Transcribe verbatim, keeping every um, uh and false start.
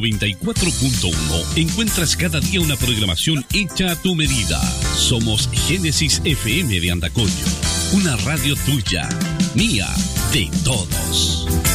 noventa y cuatro punto uno encuentras cada día una programación hecha a tu medida. Somos Génesis F M de Andacollo, una radio tuya, mía, de todos.